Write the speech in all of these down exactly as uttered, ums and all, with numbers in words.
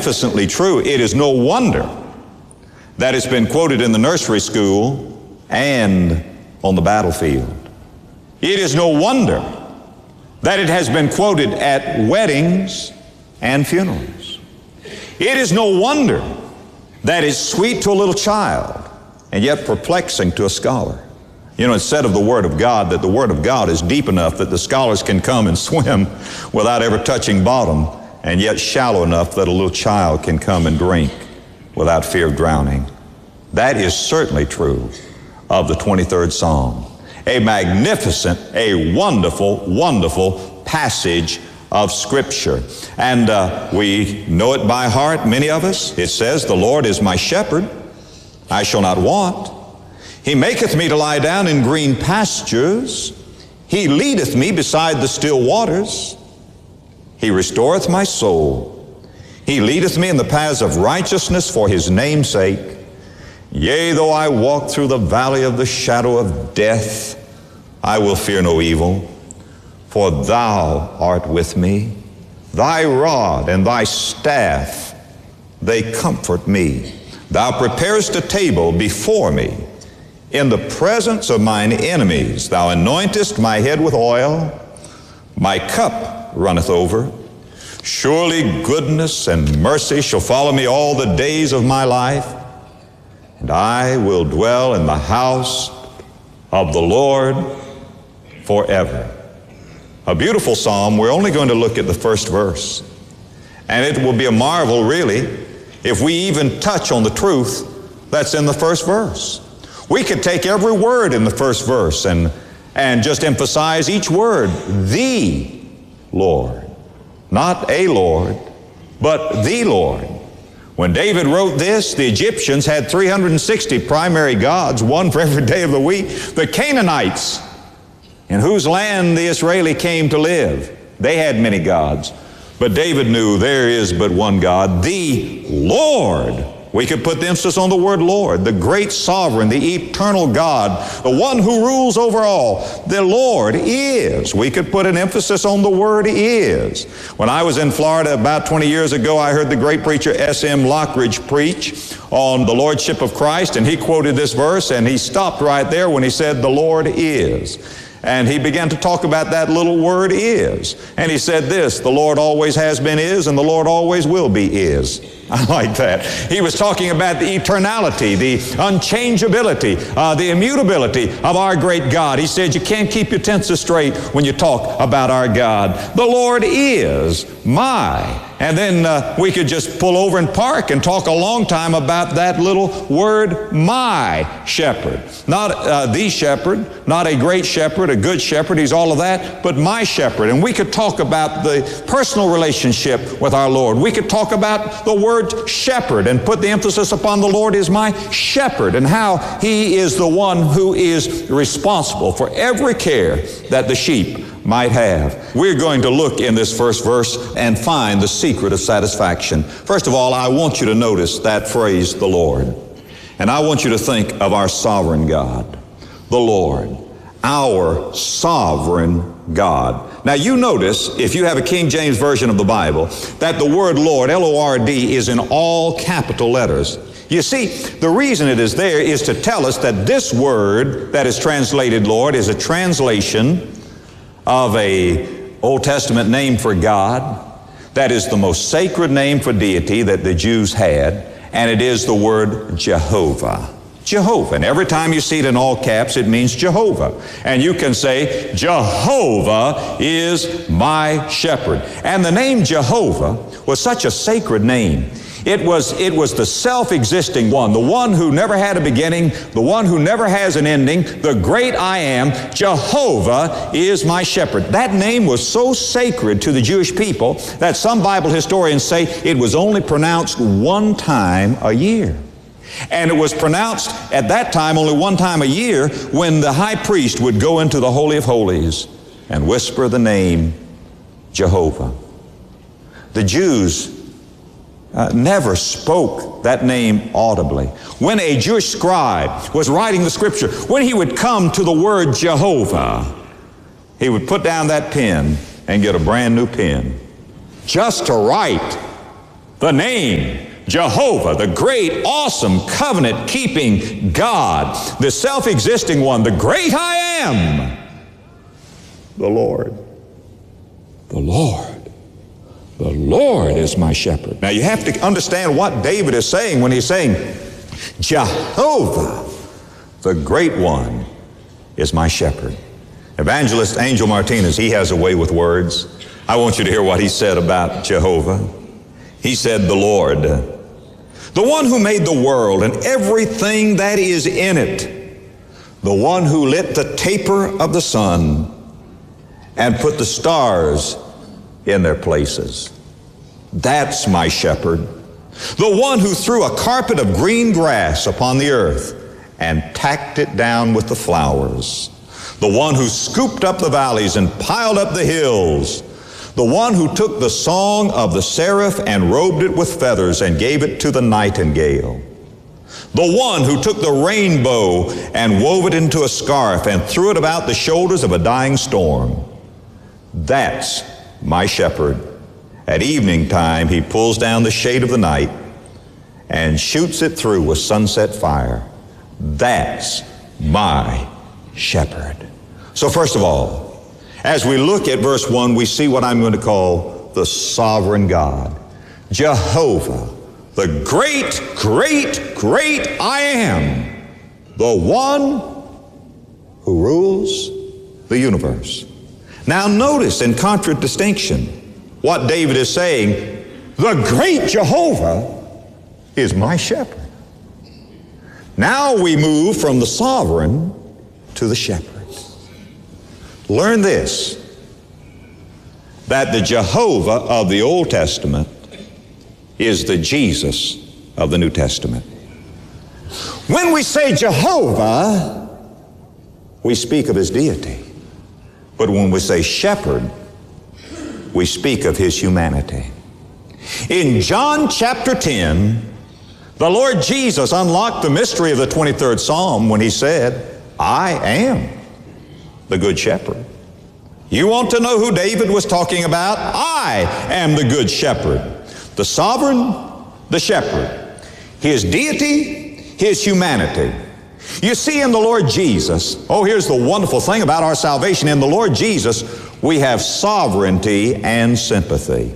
magnificently true. It is no wonder that it's been quoted in the nursery school and on the battlefield. It is no wonder that it has been quoted at weddings and funerals. It is no wonder that it's sweet to a little child and yet perplexing to a scholar. You know, it's said of the Word of God that the Word of God is deep enough that the scholars can come and swim without ever touching bottom, and yet shallow enough that a little child can come and drink without fear of drowning. That is certainly true of the twenty-third Psalm. A magnificent, a wonderful, wonderful passage of Scripture. And uh, we know it by heart, many of us. It says, "The Lord is my shepherd, I shall not want. He maketh me to lie down in green pastures. He leadeth me beside the still waters. He restoreth my soul. He leadeth me in the paths of righteousness for His name's sake. Yea, though I walk through the valley of the shadow of death, I will fear no evil, for Thou art with me. Thy rod and Thy staff, they comfort me. Thou preparest a table before me in the presence of mine enemies. Thou anointest my head with oil. My cup runneth over. Surely goodness and mercy shall follow me all the days of my life, and I will dwell in the house of the Lord forever." A beautiful psalm. We're only going to look at the first verse. And it will be a marvel, really, if we even touch on the truth that's in the first verse. We could take every word in the first verse and, and just emphasize each word. The Lord. Not a Lord, but the Lord. When David wrote this, the Egyptians had three hundred sixty primary gods, one for every day of the week. The Canaanites, in whose land the Israeli came to live, they had many gods. But David knew there is but one God, the Lord. We could put the emphasis on the word Lord, the great sovereign, the eternal God, the one who rules over all. The Lord is. We could put an emphasis on the word is. When I was in Florida about twenty years ago, I heard the great preacher S M Lockridge preach on the Lordship of Christ, and he quoted this verse, and he stopped right there when he said, "The Lord is." And he began to talk about that little word is. And he said this, "The Lord always has been is, and the Lord always will be is." I like that. He was talking about the eternality, the unchangeability, uh, the immutability of our great God. He said you can't keep your tenses straight when you talk about our God. The Lord is my. And then uh, we could just pull over and park and talk a long time about that little word, my shepherd. Not uh, the shepherd, not a great shepherd, a good shepherd, he's all of that, but my shepherd. And we could talk about the personal relationship with our Lord. We could talk about the word shepherd and put the emphasis upon the Lord is my shepherd and how He is the one who is responsible for every care that the sheep might have. We're going to look in this first verse and find the secret of satisfaction. First of all, I want you to notice that phrase, the Lord. And I want you to think of our sovereign God, the Lord, our sovereign God. Now you notice, if you have a King James Version of the Bible, that the word Lord, L O R D, is in all capital letters. You see, the reason it is there is to tell us that this word that is translated Lord is a translation of a Old Testament name for God that is the most sacred name for deity that the Jews had, and it is the word Jehovah. Jehovah. And every time you see it in all caps, it means Jehovah. And you can say, Jehovah is my shepherd. And the name Jehovah was such a sacred name. It was, it was the self-existing one, the one who never had a beginning, the one who never has an ending, the great I am. Jehovah is my shepherd. That name was so sacred to the Jewish people that some Bible historians say it was only pronounced one time a year. And it was pronounced at that time only one time a year when the high priest would go into the Holy of Holies and whisper the name Jehovah. The Jews Uh, never spoke that name audibly. When a Jewish scribe was writing the scripture, when he would come to the word Jehovah, he would put down that pen and get a brand new pen just to write The name Jehovah, the great, awesome, covenant-keeping God, the self-existing one, the great I am, the Lord. The Lord. The Lord is my shepherd. Now you have to understand what David is saying when he's saying, Jehovah, the great one, is my shepherd. Evangelist Angel Martinez, he has a way with words. I want you to hear what he said about Jehovah. He said, the Lord, the one who made the world and everything that is in it, the one who lit the taper of the sun and put the stars in their places. That's my shepherd. The one who threw a carpet of green grass upon the earth and tacked it down with the flowers. The one who scooped up the valleys and piled up the hills. The one who took the song of the seraph and robed it with feathers and gave it to the nightingale. The one who took the rainbow and wove it into a scarf and threw it about the shoulders of a dying storm. That's my shepherd. At evening time, he pulls down the shade of the night and shoots it through with sunset fire. That's my shepherd. So first of all, as we look at verse one, we see what I'm going to call the sovereign God. Jehovah, the great, great, great I am, the one who rules the universe. Now notice in contradistinction what David is saying, the great Jehovah is my shepherd. Now we move from the sovereign to the shepherd. Learn this, that the Jehovah of the Old Testament is the Jesus of the New Testament. When we say Jehovah, we speak of his deity. But when we say shepherd, we speak of his humanity. In John chapter ten, the Lord Jesus unlocked the mystery of the twenty-third Psalm when he said, I am the good shepherd. You want to know who David was talking about? I am the good shepherd. The sovereign, the shepherd. His deity, his humanity. You see, in the Lord Jesus, oh, here's the wonderful thing about our salvation. In the Lord Jesus, we have sovereignty and sympathy.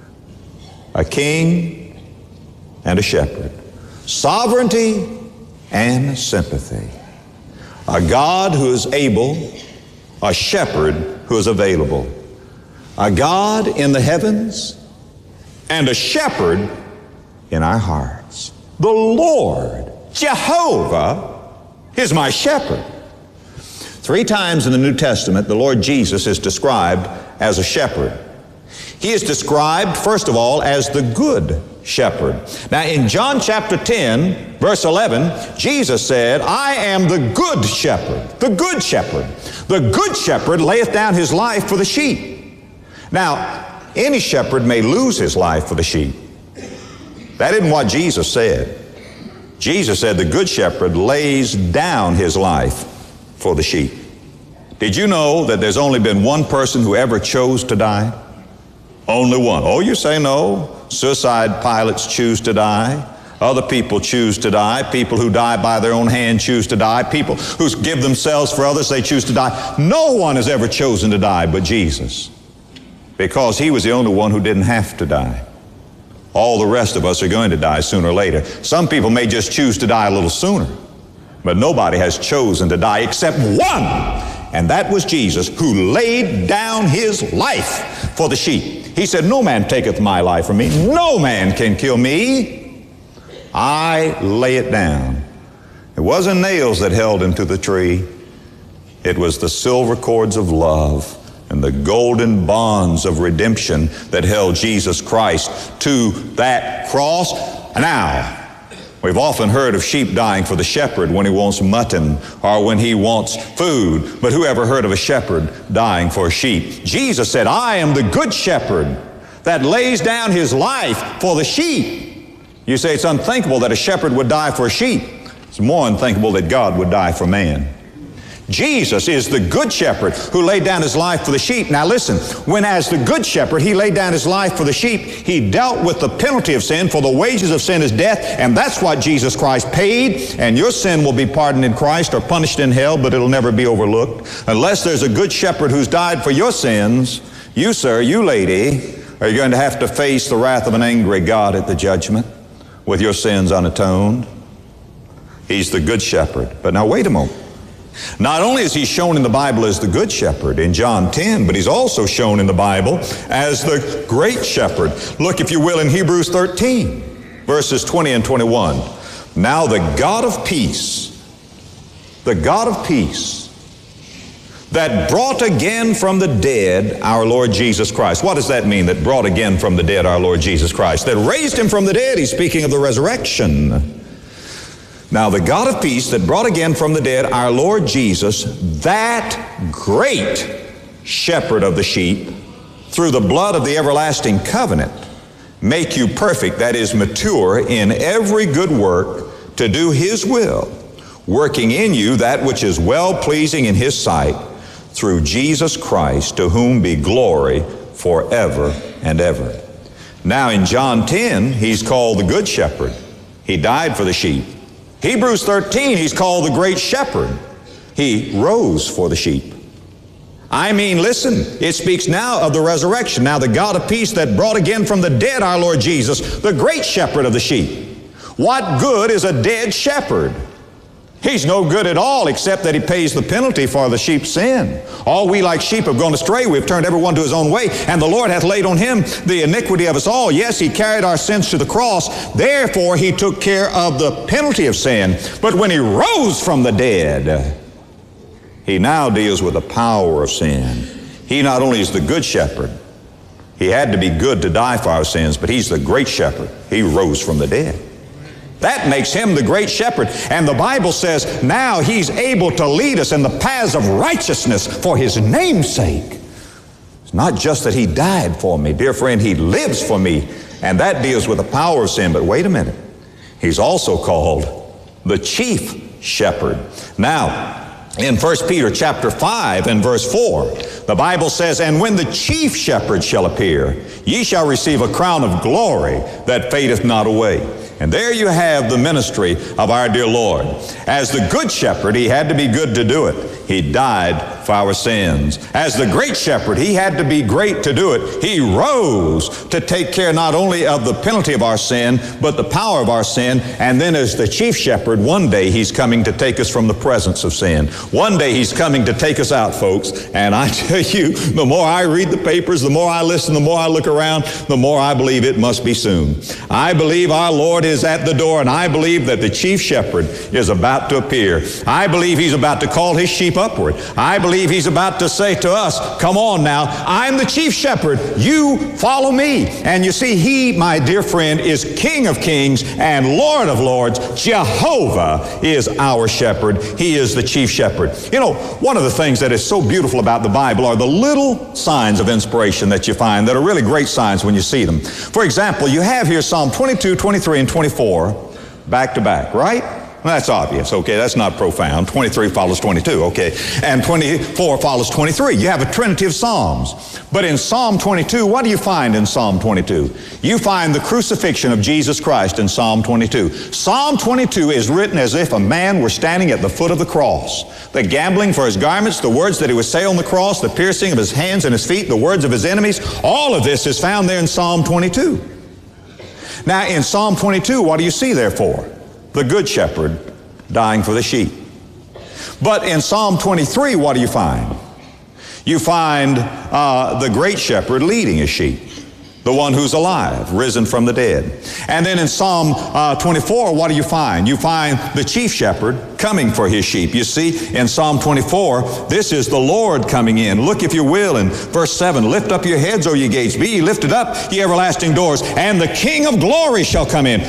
A king and a shepherd. Sovereignty and sympathy. A God who is able, a shepherd who is available. A God in the heavens and a shepherd in our hearts. The Lord, Jehovah, is my shepherd. Three times in the New Testament, the Lord Jesus is described as a shepherd. He is described, first of all, as the good shepherd. Now, in John chapter ten, verse eleven, Jesus said, I am the good shepherd, the good shepherd. The good shepherd layeth down his life for the sheep. Now, any shepherd may lose his life for the sheep. That isn't what Jesus said. Jesus said the good shepherd lays down his life for the sheep. Did you know that there's only been one person who ever chose to die? Only one. Oh, you say no. Suicide pilots choose to die. Other people choose to die. People who die by their own hand choose to die. People who give themselves for others, they choose to die. No one has ever chosen to die but Jesus, because he was the only one who didn't have to die. All the rest of us are going to die sooner or later. Some people may just choose to die a little sooner, but nobody has chosen to die except one, and that was Jesus, who laid down his life for the sheep. He said, no man taketh my life from me. No man can kill me. I lay it down. It wasn't nails that held him to the tree. It was the silver cords of love and the golden bonds of redemption that held Jesus Christ to that cross. Now, we've often heard of sheep dying for the shepherd when he wants mutton or when he wants food, but who ever heard of a shepherd dying for a sheep? Jesus said, I am the good shepherd that lays down his life for the sheep. You say it's unthinkable that a shepherd would die for a sheep. It's more unthinkable that God would die for man. Jesus is the good shepherd who laid down his life for the sheep. Now listen, when as the good shepherd he laid down his life for the sheep, he dealt with the penalty of sin, for the wages of sin is death, and that's what Jesus Christ paid, and your sin will be pardoned in Christ or punished in hell, but it'll never be overlooked. Unless there's a good shepherd who's died for your sins, you sir, you lady, are going to have to face the wrath of an angry God at the judgment with your sins unatoned. He's the good shepherd. But now wait a moment. Not only is he shown in the Bible as the good shepherd in John ten, but he's also shown in the Bible as the great shepherd. Look, if you will, in Hebrews thirteen, verses twenty and twenty-one. Now the God of peace, the God of peace, that brought again from the dead our Lord Jesus Christ. What does that mean, that brought again from the dead our Lord Jesus Christ? That raised him from the dead. He's speaking of the resurrection. Now the God of peace that brought again from the dead our Lord Jesus, that great shepherd of the sheep, through the blood of the everlasting covenant, make you perfect, that is, mature in every good work to do his will, working in you that which is well-pleasing in his sight, through Jesus Christ, to whom be glory forever and ever. Now in John ten, he's called the good shepherd. He died for the sheep. Hebrews thirteen, he's called the great shepherd. He rose for the sheep. I mean, listen, it speaks now of the resurrection. Now the God of peace that brought again from the dead our Lord Jesus, the great shepherd of the sheep. What good is a dead shepherd? He's no good at all, except that he pays the penalty for the sheep's sin. All we like sheep have gone astray. We've turned everyone to his own way, and the Lord hath laid on him the iniquity of us all. Yes, he carried our sins to the cross. Therefore, he took care of the penalty of sin. But when he rose from the dead, he now deals with the power of sin. He not only is the good shepherd, he had to be good to die for our sins, but he's the great shepherd. He rose from the dead. That makes him the great shepherd. And the Bible says now he's able to lead us in the paths of righteousness for his name's sake. It's not just that he died for me. Dear friend, he lives for me. And that deals with the power of sin. But wait a minute. He's also called the chief shepherd. Now, in First Peter chapter five and verse four, the Bible says, and when the chief shepherd shall appear, ye shall receive a crown of glory that fadeth not away. And there you have the ministry of our dear Lord. As the good shepherd, he had to be good to do it. He died for our sins. As the great shepherd, he had to be great to do it. He rose to take care not only of the penalty of our sin, but the power of our sin. And then as the chief shepherd, one day he's coming to take us from the presence of sin. One day he's coming to take us out, folks. And I tell you, the more I read the papers, the more I listen, the more I look around, the more I believe it must be soon. I believe our Lord is at the door, and I believe that the chief shepherd is about to appear. I believe he's about to call his sheep upward. I believe he's about to say to us, come on now, I'm the chief shepherd, you follow me. And you see, he, my dear friend, is King of kings and Lord of lords. Jehovah is our shepherd. He is the chief shepherd. You know, one of the things that is so beautiful about the Bible are the little signs of inspiration that you find that are really great signs when you see them. For example, you have here Psalm twenty-two, twenty-three, and twenty-four back to back, right? Well, that's obvious, okay? That's not profound. twenty-three follows twenty-two, okay? And twenty-four follows twenty-three. You have a trinity of Psalms. But in Psalm twenty-two, what do you find in Psalm twenty-two? You find the crucifixion of Jesus Christ in Psalm twenty-two. Psalm twenty-two is written as if a man were standing at the foot of the cross. The gambling for his garments, the words that he would say on the cross, the piercing of his hands and his feet, the words of his enemies, all of this is found there in Psalm twenty-two. Now, in Psalm twenty-two, what do you see therefore? The good shepherd dying for the sheep. But in Psalm twenty-three, what do you find? You find uh, the great shepherd leading his sheep, the one who's alive, risen from the dead. And then in Psalm uh, twenty-four, what do you find? You find the chief shepherd coming for his sheep. You see, in Psalm twenty-four, this is the Lord coming in. Look, if you will, in verse seven, lift up your heads, O ye gates, be ye lifted up, ye everlasting doors, and the King of glory shall come in. Who is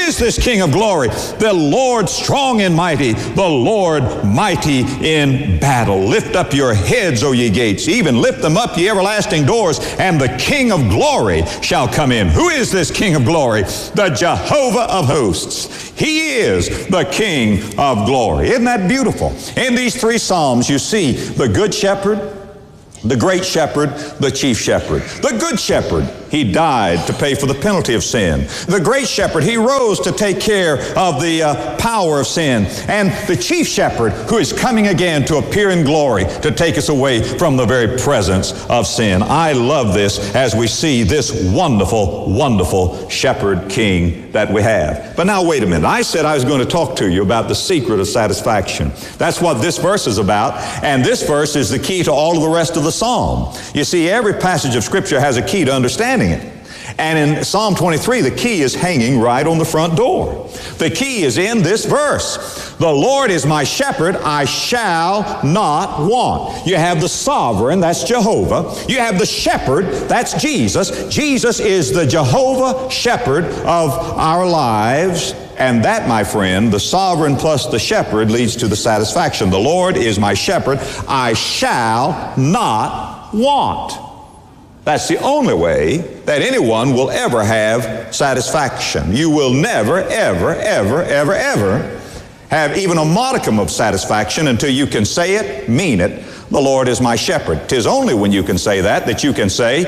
is this King of glory? The Lord strong and mighty, the Lord mighty in battle. Lift up your heads, O ye gates, even lift them up, ye everlasting doors, and the King of glory shall come in. Who is this King of glory? The Jehovah of hosts. He is the King of glory. Isn't that beautiful? In these three Psalms, you see the good shepherd, the great shepherd, the chief shepherd. The good shepherd, he died to pay for the penalty of sin. The great shepherd, he rose to take care of the uh, power of sin. And the chief shepherd, who is coming again to appear in glory to take us away from the very presence of sin. I love this as we see this wonderful, wonderful shepherd king that we have. But now wait a minute. I said I was going to talk to you about the secret of satisfaction. That's what this verse is about. And this verse is the key to all of the rest of the psalm. You see, every passage of Scripture has a key to understanding it. And in Psalm twenty-three, the key is hanging right on the front door. The key is in this verse. The Lord is my shepherd, I shall not want. You have the sovereign, that's Jehovah. You have the shepherd, that's Jesus. Jesus is the Jehovah shepherd of our lives. And that, my friend, the sovereign plus the shepherd leads to the satisfaction. The Lord is my shepherd, I shall not want. That's the only way that anyone will ever have satisfaction. You will never, ever, ever, ever, ever have even a modicum of satisfaction until you can say it, mean it. The Lord is my shepherd. 'Tis only when you can say that that you can say,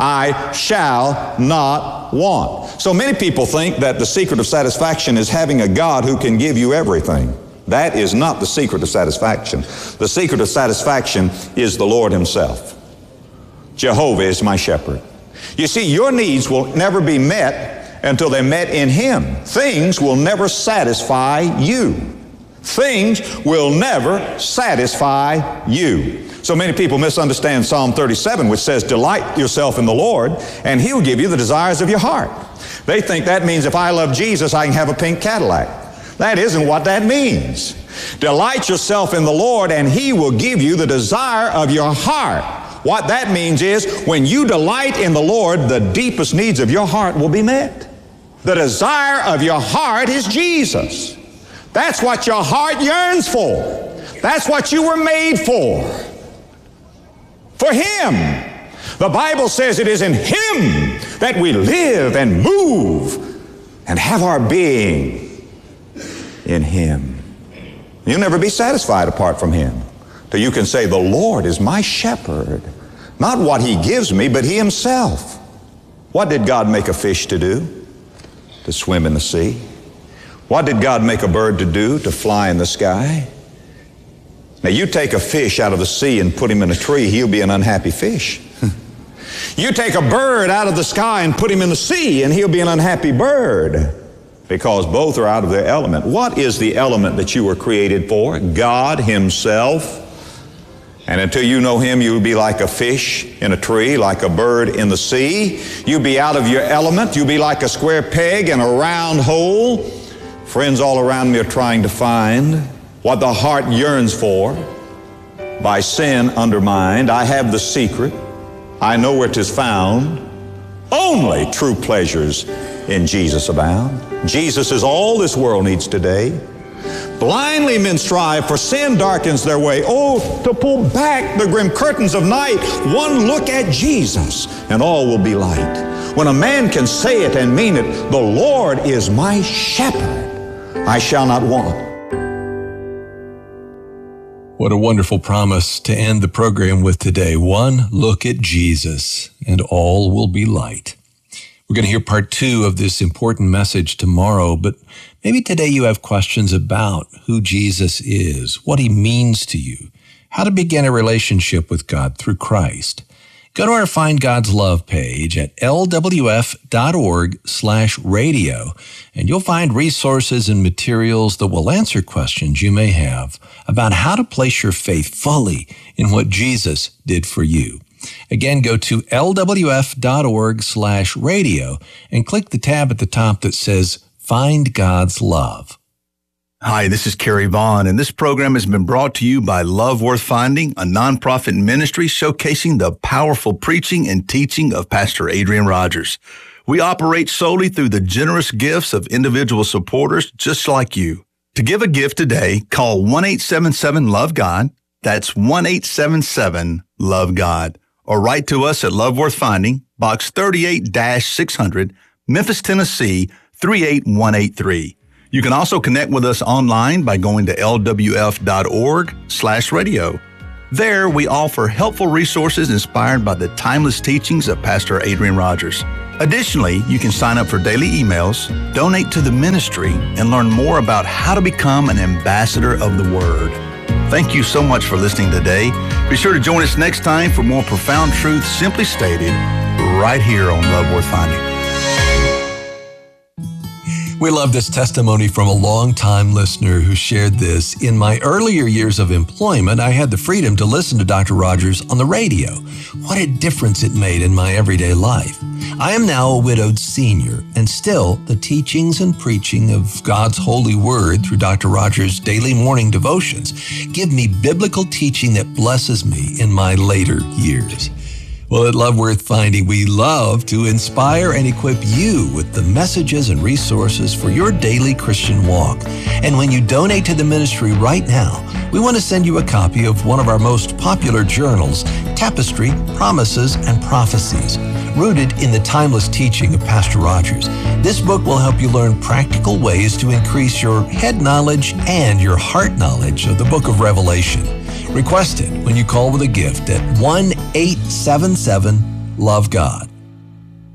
I shall not want. So many people think that the secret of satisfaction is having a God who can give you everything. That is not the secret of satisfaction. The secret of satisfaction is the Lord Himself. Jehovah is my shepherd. You see, your needs will never be met until they're met in Him. Things will never satisfy you. Things will never satisfy you. So many people misunderstand Psalm thirty-seven, which says, delight yourself in the Lord, and He'll give you the desires of your heart. They think that means if I love Jesus, I can have a pink Cadillac. That isn't what that means. Delight yourself in the Lord, and He will give you the desire of your heart. What that means is when you delight in the Lord, the deepest needs of your heart will be met. The desire of your heart is Jesus. That's what your heart yearns for. That's what you were made for. For Him. The Bible says it is in Him that we live and move and have our being, in Him. You'll never be satisfied apart from Him. So you can say, the Lord is my shepherd. Not what He gives me, but He Himself. What did God make a fish to do? To swim in the sea. What did God make a bird to do? To fly in the sky. Now you take a fish out of the sea and put him in a tree, he'll be an unhappy fish. You take a bird out of the sky and put him in the sea, and he'll be an unhappy bird. Because both are out of their element. What is the element that you were created for? God Himself. And until you know Him, you'll be like a fish in a tree, like a bird in the sea. You'll be out of your element. You'll be like a square peg in a round hole. Friends all around me are trying to find what the heart yearns for. By sin undermined, I have the secret. I know where 'tis found. Only true pleasures in Jesus abound. Jesus is all this world needs today. Blindly men strive, for sin darkens their way. Oh, to pull back the grim curtains of night, one look at Jesus, and all will be light. When a man can say it and mean it, the Lord is my shepherd, I shall not want. What a wonderful promise to end the program with today. One look at Jesus, and all will be light. We're going to hear part two of this important message tomorrow, but maybe today you have questions about who Jesus is, what He means to you, how to begin a relationship with God through Christ. Go to our Find God's Love page at L W F dot org slash radio, and you'll find resources and materials that will answer questions you may have about how to place your faith fully in what Jesus did for you. Again, go to L W F dot org slash radio and click the tab at the top that says Find God's Love. Hi, this is Kerry Vaughn, and this program has been brought to you by Love Worth Finding, a nonprofit ministry showcasing the powerful preaching and teaching of Pastor Adrian Rogers. We operate solely through the generous gifts of individual supporters just like you. To give a gift today, call one eight seven seven love God. That's one eight seven seven love God. Or write to us at Love Worth Finding, Box thirty-eight six hundred, Memphis, Tennessee, three eight one eight three. You can also connect with us online by going to L W F dot org slash radio. There, we offer helpful resources inspired by the timeless teachings of Pastor Adrian Rogers. Additionally, you can sign up for daily emails, donate to the ministry, and learn more about how to become an ambassador of the Word. Thank you so much for listening today. Be sure to join us next time for more profound truths simply stated right here on Love Worth Finding. We love this testimony from a longtime listener who shared this. In my earlier years of employment, I had the freedom to listen to Doctor Rogers on the radio. What a difference it made in my everyday life. I am now a widowed senior, and still the teachings and preaching of God's holy word through Doctor Rogers' daily morning devotions give me biblical teaching that blesses me in my later years. Well, at Love Worth Finding, we love to inspire and equip you with the messages and resources for your daily Christian walk. And when you donate to the ministry right now, we want to send you a copy of one of our most popular journals, Tapestry, Promises, and Prophecies, rooted in the timeless teaching of Pastor Rogers. This book will help you learn practical ways to increase your head knowledge and your heart knowledge of the book of Revelation. Request it when you call with a gift at one eight seven seven love God.